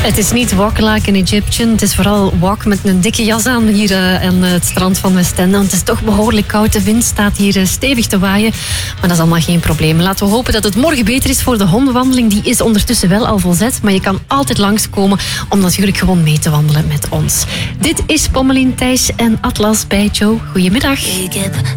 Het is niet walk like an Egyptian. Het is vooral walk met een dikke jas aan hier aan het strand van Westende. Het is toch behoorlijk koud. De wind staat hier stevig te waaien. Maar dat is allemaal geen probleem. Laten we hopen dat het morgen beter is voor de hondenwandeling. Die is ondertussen wel al volzet. Maar je kan altijd langskomen om natuurlijk gewoon mee te wandelen met ons. Dit is Pommelien, Thijs en Atlas bij Joe. Goedemiddag. Ik heb